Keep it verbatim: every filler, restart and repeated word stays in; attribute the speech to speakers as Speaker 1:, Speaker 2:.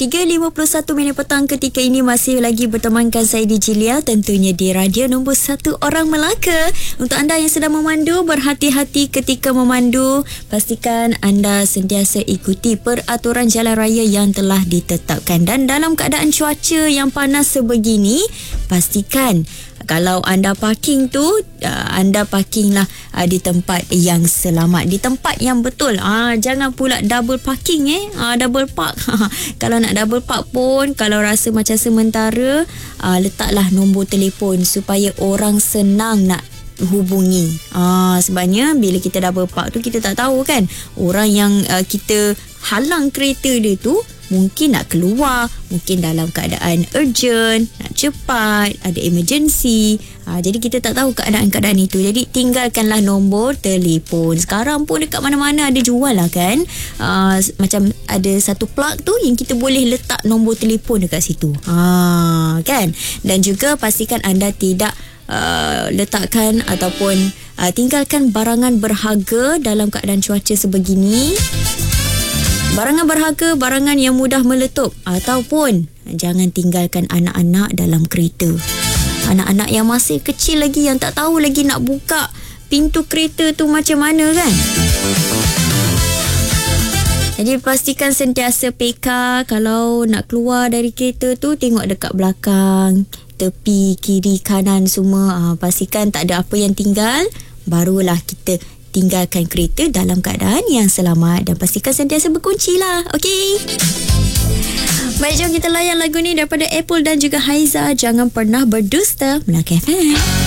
Speaker 1: tiga lima puluh satu minit petang ketika ini masih lagi bertemankan saya di Jilia, tentunya di radio nombor satu Orang Melaka. Untuk anda yang sedang memandu, berhati-hati ketika memandu. Pastikan anda sentiasa ikuti peraturan jalan raya yang telah ditetapkan. Dan dalam keadaan cuaca yang panas sebegini, pastikan kalau anda parking tu, uh, anda parkinglah uh, di tempat yang selamat, di tempat yang betul. Ah, jangan pula double parking eh. Ah, double park. Kalau nak double park pun, kalau rasa macam sementara, uh, letaklah nombor telefon supaya orang senang nak hubungi. Ah, sebabnya bila kita double park tu, kita tak tahu kan, orang yang uh, kita halang kereta dia tu mungkin nak keluar, mungkin dalam keadaan urgent, nak cepat, ada emergency. Ha, jadi kita tak tahu keadaan-keadaan itu. Jadi tinggalkanlah nombor telefon. Sekarang pun dekat mana-mana ada jual lah kan. Ha, macam ada satu plug tu yang kita boleh letak nombor telefon dekat situ. Ha, kan? Dan juga pastikan anda tidak uh, letakkan ataupun uh, tinggalkan barangan berharga dalam keadaan cuaca sebegini. Barangan berharga, barangan yang mudah meletup. Ataupun jangan tinggalkan anak-anak dalam kereta. Anak-anak yang masih kecil lagi, yang tak tahu lagi nak buka pintu kereta tu macam mana kan. Jadi pastikan sentiasa peka. Kalau nak keluar dari kereta tu, tengok dekat belakang, tepi, kiri, kanan semua. Ha, pastikan tak ada apa yang tinggal. Barulah kita tinggalkan kereta dalam keadaan yang selamat. Dan pastikan sentiasa berkunci lah. Okey? Baik, jom kita layan lagu ni daripada Apple dan juga Haiza. Jangan pernah berdusta. Melaka F M.